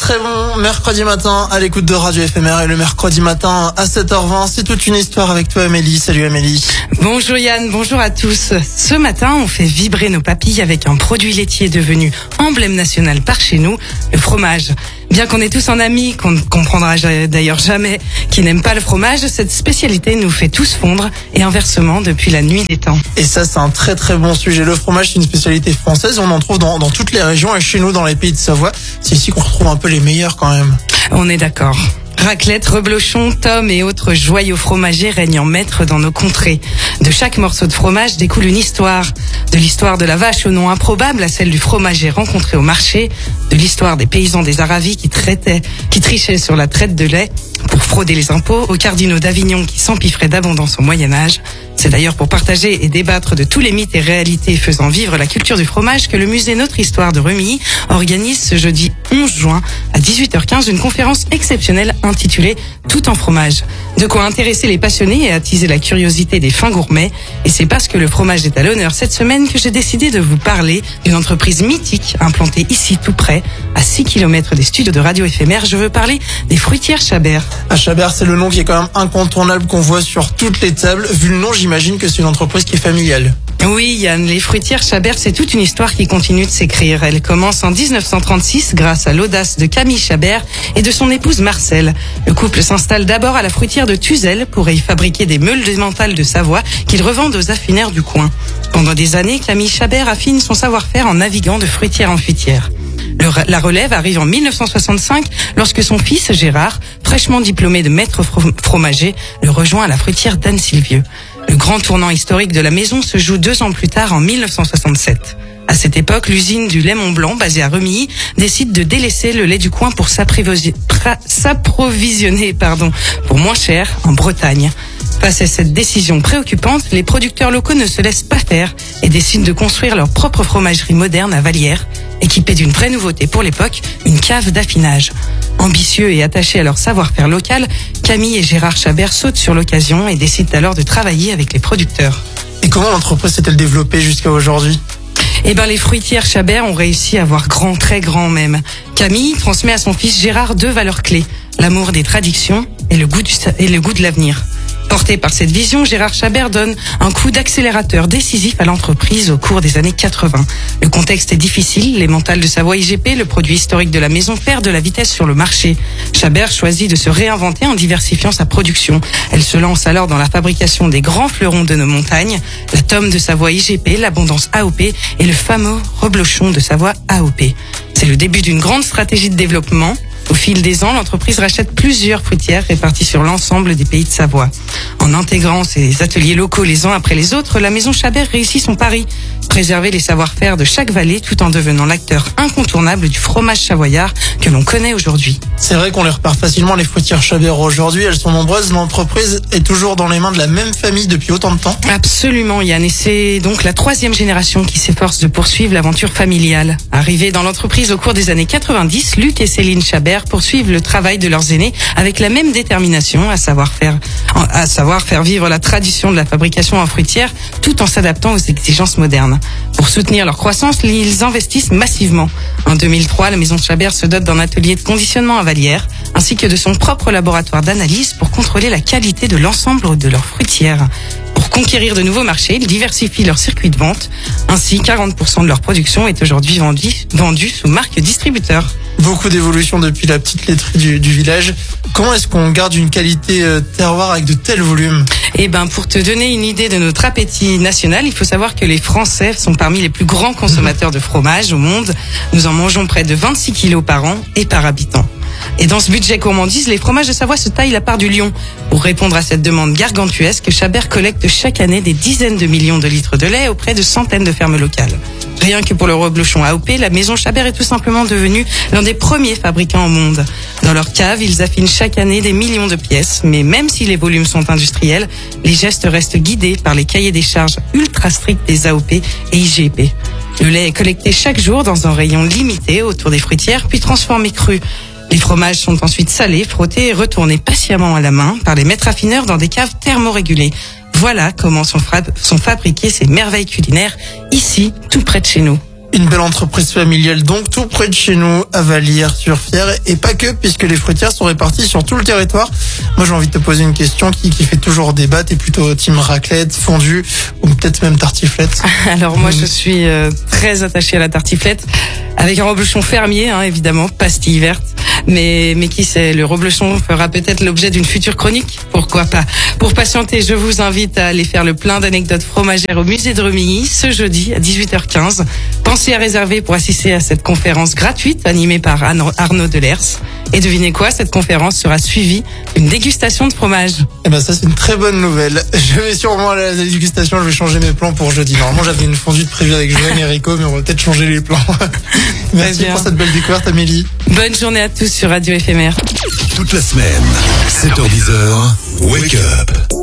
très bon mercredi matin à l'écoute de Radio Éphémère, et le mercredi matin à 7h20, c'est toute une histoire avec toi Amélie. Salut Amélie. Bonjour Yann, bonjour à tous. Ce matin, on fait vibrer nos papilles avec un produit laitier devenu emblème national par chez nous, le fromage. Bien qu'on est tous en amis, qu'on ne comprendra d'ailleurs jamais, qui n'aiment pas le fromage, cette spécialité nous fait tous fondre, et inversement depuis la nuit des temps. Et ça, c'est un très très bon sujet. Le fromage, c'est une spécialité française, on en trouve dans toutes les régions, et chez nous dans les pays de Savoie, c'est ici qu'on retrouve un peu les meilleurs quand même. On est d'accord. Raclette, reblochon, tomes et autres joyaux fromagers règnent en maître dans nos contrées. De chaque morceau de fromage découle une histoire. De l'histoire de la vache au nom improbable à celle du fromager rencontré au marché, de l'histoire des paysans des Aravis qui trichaient sur la traite de lait pour frauder les impôts, aux cardinaux d'Avignon qui s'empiffraient d'abondance au Moyen-Âge. C'est d'ailleurs pour partager et débattre de tous les mythes et réalités faisant vivre la culture du fromage que le musée Notre Histoire de Remilly organise ce jeudi 11 juin à 18h15 une conférence exceptionnelle intitulée « Tout en fromage ». De quoi intéresser les passionnés et attiser la curiosité des fins gourmets. Et c'est parce que le fromage est à l'honneur cette semaine que j'ai décidé de vous parler d'une entreprise mythique implantée ici tout près, à 6 km des studios de Radio Éphémère. Je veux parler des fruitières Chabert. À Chabert, c'est le nom qui est quand même incontournable, qu'on voit sur toutes les tables. Vu le nom, j'imagine que c'est une entreprise qui est familiale. Oui Yann, les fruitières Chabert, c'est toute une histoire qui continue de s'écrire. Elle commence en 1936 grâce à l'audace de Camille Chabert et de son épouse Marcelle. Le couple s'installe d'abord à la fruitière de Tuzel pour y fabriquer des meules mentales de Savoie qu'ils revendent aux affineurs du coin. Pendant des années, Camille Chabert affine son savoir-faire en naviguant de fruitière en fruitière. La relève arrive en 1965 lorsque son fils Gérard, fraîchement diplômé de maître fromager, le rejoint à la fruitière d'Anne-Sylvieux. Le grand tournant historique de la maison se joue 2 ans plus tard en 1967. À cette époque, l'usine du lait Mont-Blanc, basée à Remilly, décide de délaisser le lait du coin pour s'approvisionner pour moins cher en Bretagne. Face à cette décision préoccupante, les producteurs locaux ne se laissent pas faire et décident de construire leur propre fromagerie moderne à Vallières, équipée d'une vraie nouveauté pour l'époque, une cave d'affinage. Ambitieux et attachés à leur savoir-faire local, Camille et Gérard Chabert sautent sur l'occasion et décident alors de travailler avec les producteurs. Et comment l'entreprise s'est-elle développée jusqu'à aujourd'hui ? Les fruitières Chabert ont réussi à voir grand, très grand même. Camille transmet à son fils Gérard 2 valeurs clés, l'amour des traditions et le goût de l'avenir. Porté par cette vision, Gérard Chabert donne un coup d'accélérateur décisif à l'entreprise au cours des années 80. Le contexte est difficile, les mentales de Savoie IGP, le produit historique de la maison, perdent de la vitesse sur le marché. Chabert choisit de se réinventer en diversifiant sa production. Elle se lance alors dans la fabrication des grands fleurons de nos montagnes, la tome de Savoie IGP, l'abondance AOP et le fameux reblochon de Savoie AOP. C'est le début d'une grande stratégie de développement. Au fil des ans, l'entreprise rachète plusieurs fruitières réparties sur l'ensemble des pays de Savoie. En intégrant ses ateliers locaux les uns après les autres, la maison Chabert réussit son pari. Préserver les savoir-faire de chaque vallée tout en devenant l'acteur incontournable du fromage savoyard que l'on connaît aujourd'hui. C'est vrai qu'on les repère facilement, les fruitières Chabert aujourd'hui. Elles sont nombreuses. L'entreprise est toujours dans les mains de la même famille depuis autant de temps. Absolument Yann, et c'est donc la 3e génération qui s'efforce de poursuivre l'aventure familiale. Arrivés dans l'entreprise au cours des années 90, Luc et Céline Chabert poursuivent le travail de leurs aînés avec la même détermination, à savoir faire vivre la tradition de la fabrication en fruitière tout en s'adaptant aux exigences modernes. Pour soutenir leur croissance, ils investissent massivement. En 2003, la maison Chabert se dote d'un atelier de conditionnement à Vallières, ainsi que de son propre laboratoire d'analyse pour contrôler la qualité de l'ensemble de leurs fruitières. Pour conquérir de nouveaux marchés, ils diversifient leur circuit de vente. Ainsi, 40% de leur production est aujourd'hui vendue sous marque distributeur. Beaucoup d'évolutions depuis la petite laiterie du village. Comment est-ce qu'on garde une qualité terroir avec de tels volumes ? Pour te donner une idée de notre appétit national, il faut savoir que les Français sont parmi les plus grands consommateurs de fromage au monde. Nous en mangeons près de 26 kilos par an et par habitant. Et dans ce budget gourmandise, les fromages de Savoie se taillent la part du lion. Pour répondre à cette demande gargantuesque, Chabert collecte chaque année des dizaines de millions de litres de lait auprès de centaines de fermes locales. Rien que pour le reblochon AOP, la maison Chabert est tout simplement devenue l'un des premiers fabricants au monde. Dans leur cave, ils affinent chaque année des millions de pièces, mais même si les volumes sont industriels, les gestes restent guidés par les cahiers des charges ultra stricts des AOP et IGP. Le lait est collecté chaque jour dans un rayon limité autour des fruitières, puis transformé cru. Les fromages sont ensuite salés, frottés et retournés patiemment à la main par les maîtres affineurs dans des caves thermorégulées. Voilà comment sont fabriquées ces merveilles culinaires ici, tout près de chez nous. Une belle entreprise familiale donc tout près de chez nous à Vallières-sur-Fière et pas que puisque les fruitières sont réparties sur tout le territoire. Moi j'ai envie de te poser une question qui fait toujours débat. T'es plutôt team raclette, fondue ou peut-être même tartiflette? Alors moi je suis très attachée à la tartiflette avec un reblochon fermier évidemment, pastille verte. Mais qui sait, le reblochon fera peut-être l'objet d'une future chronique, pourquoi pas. Pour patienter, je vous invite à aller faire le plein d'anecdotes fromagères au musée de Remilly ce jeudi à 18h15. Pensez à réserver pour assister à cette conférence gratuite animée par Arnaud Delers. Et devinez quoi, cette conférence sera suivie d'une dégustation de fromage. Eh ben ça c'est une très bonne nouvelle. Je vais sûrement aller à la dégustation, je vais changer mes plans pour jeudi. Normalement j'avais une fondue de prévue avec Joanne et Rico, mais on va peut-être changer les plans. Merci pour cette belle découverte Amélie. Bonne journée à tous sur Radio Éphémère. Toute la semaine, 7h-10h, Wake Up